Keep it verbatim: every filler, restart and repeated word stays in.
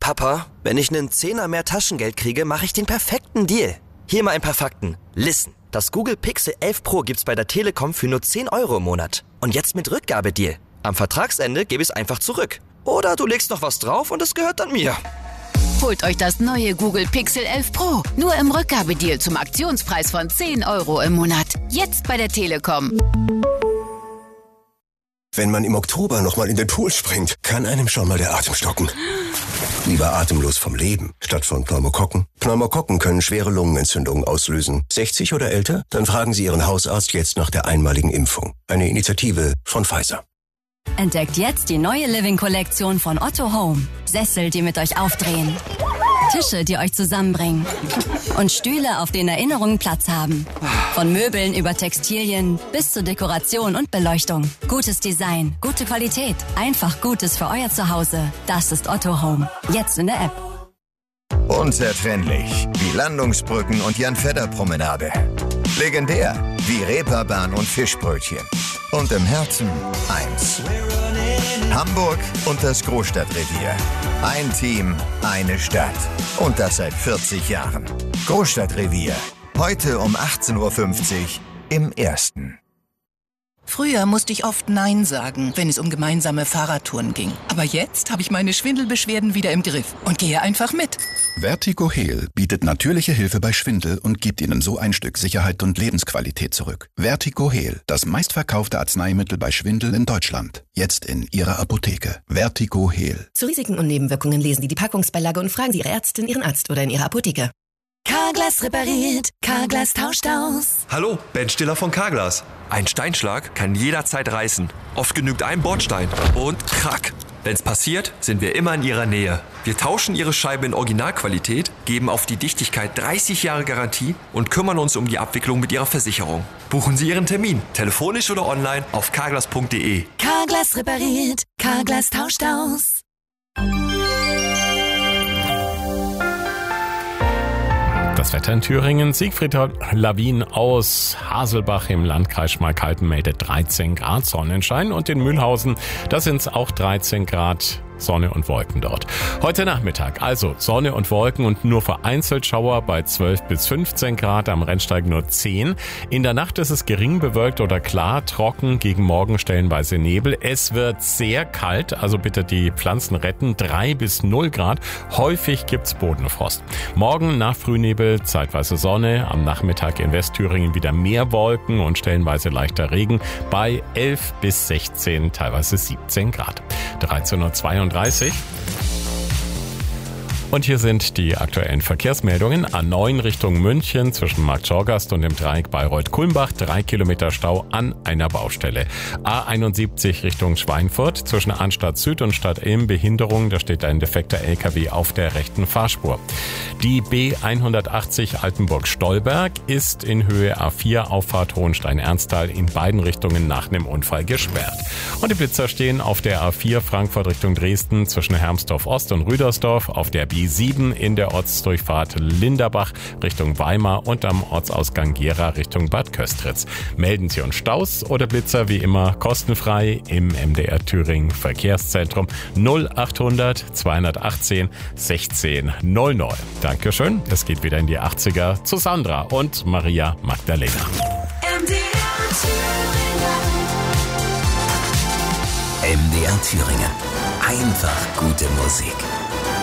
Papa, wenn ich einen Zehner mehr Taschengeld kriege, mache ich den perfekten Deal. Hier mal ein paar Fakten. Listen, das Google Pixel elf Pro gibt's bei der Telekom für nur zehn Euro im Monat. Und jetzt mit Rückgabedeal. Am Vertragsende gebe ich es einfach zurück. Oder du legst noch was drauf und es gehört dann mir. Holt euch das neue Google Pixel elf Pro. Nur im Rückgabedeal zum Aktionspreis von zehn Euro im Monat. Jetzt bei der Telekom. Wenn man im Oktober nochmal in den Pool springt, kann einem schon mal der Atem stocken. Lieber atemlos vom Leben, statt von Pneumokokken. Pneumokokken können schwere Lungenentzündungen auslösen. sechzig oder älter? Dann fragen Sie Ihren Hausarzt jetzt nach der einmaligen Impfung. Eine Initiative von Pfizer. Entdeckt jetzt die neue Living-Kollektion von Otto Home. Sessel, die mit euch aufdrehen. Tische, die euch zusammenbringen. Und Stühle, auf denen Erinnerungen Platz haben. Von Möbeln über Textilien bis zur Dekoration und Beleuchtung. Gutes Design, gute Qualität. Einfach Gutes für euer Zuhause. Das ist Otto Home. Jetzt in der App. Unzertrennlich wie Landungsbrücken und Jan-Fedder-Promenade. Legendär wie Reeperbahn und Fischbrötchen. Und im Herzen eins. Hamburg und das Großstadtrevier. Ein Team, eine Stadt. Und das seit vierzig Jahren. Großstadtrevier. Heute um achtzehn Uhr fünfzig im Ersten. Früher musste ich oft Nein sagen, wenn es um gemeinsame Fahrradtouren ging. Aber jetzt habe ich meine Schwindelbeschwerden wieder im Griff und gehe einfach mit. VertigoHeal bietet natürliche Hilfe bei Schwindel und gibt Ihnen so ein Stück Sicherheit und Lebensqualität zurück. VertigoHeal, das meistverkaufte Arzneimittel bei Schwindel in Deutschland. Jetzt in Ihrer Apotheke. VertigoHeal. Zu Risiken und Nebenwirkungen lesen Sie die Packungsbeilage und fragen Sie Ihre Ärztin, Ihren Arzt oder in Ihrer Apotheke. Carglass repariert, Carglass tauscht aus. Hallo, Ben Stiller von Carglass. Ein Steinschlag kann jederzeit reißen. Oft genügt ein Bordstein und krack. Wenn's passiert, sind wir immer in Ihrer Nähe. Wir tauschen Ihre Scheibe in Originalqualität, geben auf die Dichtigkeit dreißig Jahre Garantie und kümmern uns um die Abwicklung mit Ihrer Versicherung. Buchen Sie Ihren Termin, telefonisch oder online auf carglass punkt de. Carglass repariert, Carglass tauscht aus. Das Wetter in Thüringen. Siegfried Lawin aus Haselbach im Landkreis Schmalkalden meldet dreizehn Grad Sonnenschein und in Mühlhausen, da sind es auch dreizehn Grad. Sonne und Wolken dort. Heute Nachmittag also Sonne und Wolken und nur vereinzelt Schauer bei zwölf bis fünfzehn Grad, am Rennsteig nur zehn. In der Nacht ist es gering bewölkt oder klar, trocken, gegen Morgen stellenweise Nebel. Es wird sehr kalt, also bitte die Pflanzen retten, drei bis null Grad. Häufig gibt's Bodenfrost. Morgen nach Frühnebel zeitweise Sonne, am Nachmittag in Westthüringen wieder mehr Wolken und stellenweise leichter Regen bei elf bis sechzehn, teilweise siebzehn Grad. dreizehn Uhr zweiunddreißig. Und hier sind die aktuellen Verkehrsmeldungen. A neun Richtung München zwischen Marktschorgast und dem Dreieck Bayreuth-Kulmbach. Drei Kilometer Stau an einer Baustelle. A einundsiebzig Richtung Schweinfurt zwischen Arnstadt Süd und Stadt Ilm. Behinderung, da steht ein defekter L K W auf der rechten Fahrspur. Die B hundertachtzig Altenburg-Stolberg ist in Höhe A vier Auffahrt Hohenstein-Ernsthal in beiden Richtungen nach einem Unfall gesperrt. Und die Blitzer stehen auf der A vier Frankfurt Richtung Dresden zwischen Hermsdorf Ost und Rüdersdorf, auf der B sieben in der Ortsdurchfahrt Linderbach Richtung Weimar und am Ortsausgang Gera Richtung Bad Köstritz. Melden Sie uns Staus oder Blitzer wie immer kostenfrei im M D R Thüringen Verkehrszentrum null achthundert zweihundertachtzehn sechzehn null neun. Dankeschön. Es geht wieder in die achtziger zu Sandra und Maria Magdalena. M D R Thüringen. M D R Thüringen. Einfach gute Musik.